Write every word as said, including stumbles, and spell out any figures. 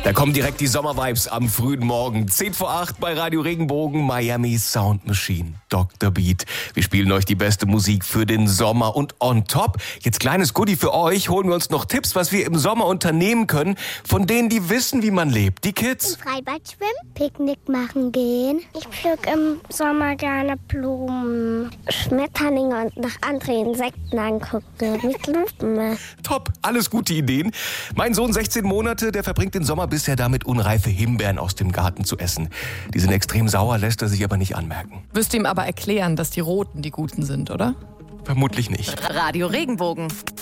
Da kommen direkt die Sommervibes am frühen Morgen. zehn vor acht bei Radio Regenbogen, Miami Sound Machine, Doktor Beat. Wir spielen euch die beste Musik für den Sommer und on top, jetzt kleines Goodie für euch, holen wir uns noch Tipps, was wir im Sommer unternehmen können, von denen, die wissen, wie man lebt. Die Kids. Im Freibad schwimmen, Picknick machen gehen. Ich pflück im Sommer gerne Blumen, Schmetterlinge und nach anderen Insekten angucken mit Lupen. Top, alles gute Ideen. Mein Sohn, sechzehn Monate, der verbringt den Sommer bisher damit, unreife Himbeeren aus dem Garten zu essen. Die sind extrem sauer, lässt er sich aber nicht anmerken. Wirst du ihm aber erklären, dass die Roten die Guten sind, oder? Vermutlich nicht. Radio Regenbogen.